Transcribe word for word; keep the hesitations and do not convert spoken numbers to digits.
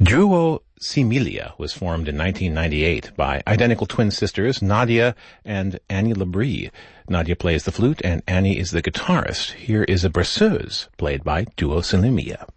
Duo Similia was formed in nineteen ninety-eight by identical twin sisters Nadia and Annie Labrie. Nadia plays the flute and Annie is the guitarist. Here is a brasseuse played by Duo Similia.